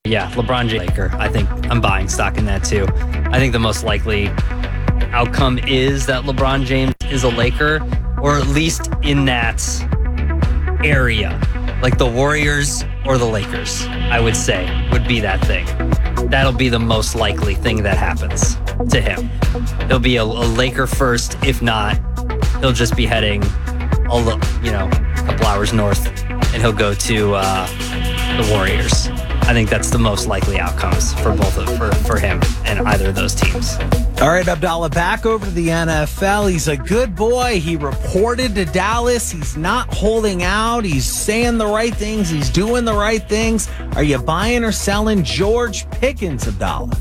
Yeah, LeBron James, Laker. I think I'm buying stock in that too. I think the most likely outcome is that LeBron James is a Laker, or at least in that area. Like the Warriors or the Lakers, I would say, would be that thing. That'll be the most likely thing that happens to him. He'll be a Laker first. If not, he'll just be heading a couple hours north, and he'll go to the Warriors. I think that's the most likely outcomes for for him and either of those teams. All right, Abdallah, back over to the NFL. He's a good boy. He reported to Dallas. He's not holding out. He's saying the right things. He's doing the right things. Are you buying or selling George Pickens, Abdallah?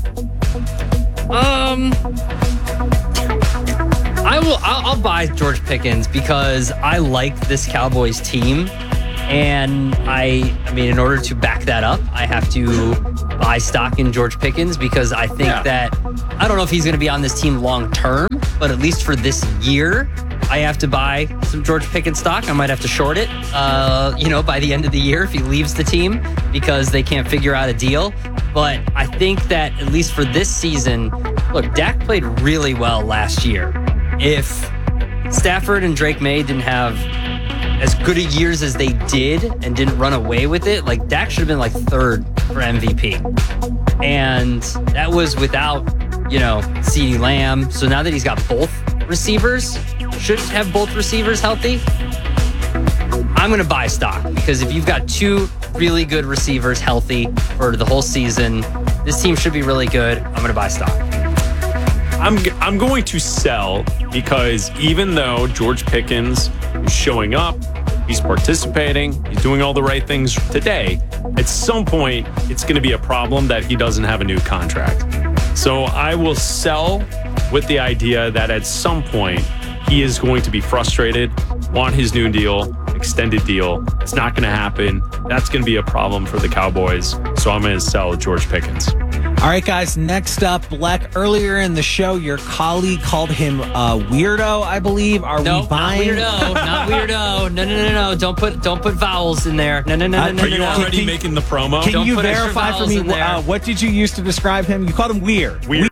I'll buy George Pickens because I like this Cowboys team. And I mean, in order to back that up, I have to buy stock in George Pickens because I think that, I don't know if he's going to be on this team long term, but at least for this year, I have to buy some George Pickens stock. I might have to short it, by the end of the year if he leaves the team because they can't figure out a deal. But I think that at least for this season, look, Dak played really well last year. If Stafford and Drake May didn't have as good a years as they did and didn't run away with it, like Dak should have been like third for MVP. And that was without, CeeDee Lamb. So now that he's got both receivers, should have both receivers healthy, I'm going to buy stock because if you've got two really good receivers healthy for the whole season, this team should be really good. I'm going to buy stock. I'm going to sell because even though George Pickens is showing up, he's participating, he's doing all the right things today, at some point, it's going to be a problem that he doesn't have a new contract. So I will sell with the idea that at some point, he is going to be frustrated, want his new deal, extended deal. It's not going to happen. That's going to be a problem for the Cowboys. So I'm going to sell George Pickens. All right, guys, next up, Bleck, earlier in the show, your colleague called him a weirdo, I believe. We buying? Not weirdo. No. Don't put vowels in there. No. Are you already making the promo? Can you verify for me, what did you use to describe him? You called him weird. Weird.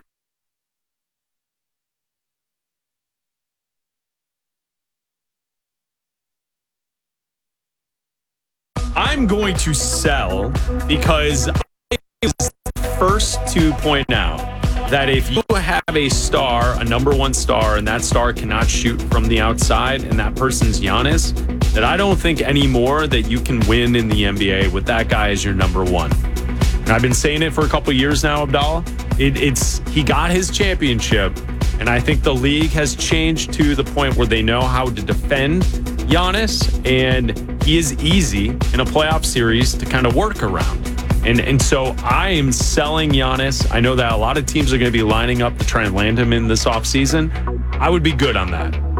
I'm going to sell because I was the first to point out that if you have a star, a number one star, and that star cannot shoot from the outside, and that person's Giannis, that I don't think anymore that you can win in the NBA with that guy as your number one. And I've been saying it for a couple years now, Abdallah. He got his championship, and I think the league has changed to the point where they know how to defend Giannis, and he is easy in a playoff series to kind of work around. And so I am selling Giannis. I know that a lot of teams are going to be lining up to try and land him in this offseason. I would be good on that.